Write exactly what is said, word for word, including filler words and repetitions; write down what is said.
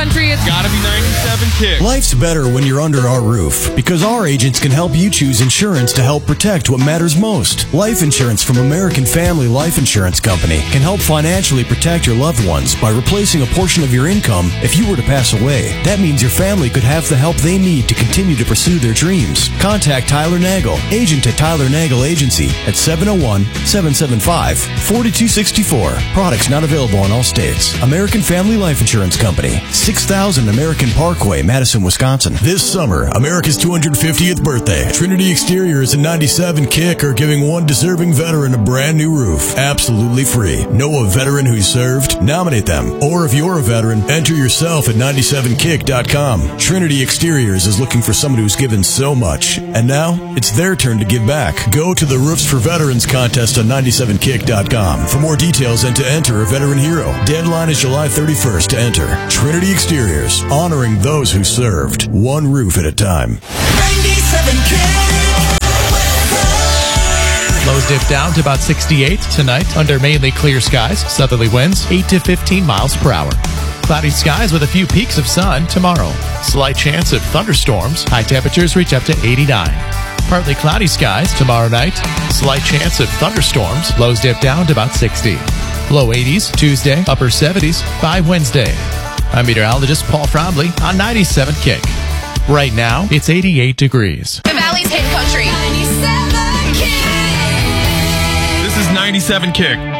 Country. It's gotta be ninety-seven Kick. Life's better when you're under our roof because our agents can help you choose insurance to help protect what matters most. Life insurance from American Family Life Insurance Company can help financially protect your loved ones by replacing a portion of your income if you were to pass away. That means your family could have the help they need to continue to pursue their dreams. Contact Tyler Nagel, agent at Tyler Nagel Agency at seven oh one, seven seven five, four two six four. Products not available in all states. American Family Life Insurance Company, six thousand American Parkway, Madison, Wisconsin. This summer, America's two hundred fiftieth birthday. Trinity Exteriors and ninety-seven Kick are giving one deserving veteran a brand new roof. Absolutely free. Know a veteran who's served? Nominate them. Or if you're a veteran, enter yourself at ninety-seven kick dot com. Trinity Exteriors is looking for someone who's given so much. And now, it's their turn to give back. Go to the Roofs for Veterans contest on ninety-seven kick dot com for more details and to enter a veteran hero. Deadline is July thirty-first to enter. Trinity Exteriors, honoring those who served. One roof at a time. ninety-seven Kick. Lows dip down to about sixty-eight tonight under mainly clear skies. Southerly winds eight to fifteen miles per hour. Cloudy skies with a few peaks of sun tomorrow. Slight chance of thunderstorms. High temperatures reach up to eighty-nine. Partly cloudy skies tomorrow night. Slight chance of thunderstorms. Lows dip down to about sixty. Low eighties Tuesday, upper seventies by Wednesday. I'm meteorologist Paul Fromley on ninety-seven Kick. Right now, it's eighty-eight degrees. the Valley's Hit Country. ninety-seven Kick. This is ninety-seven Kick.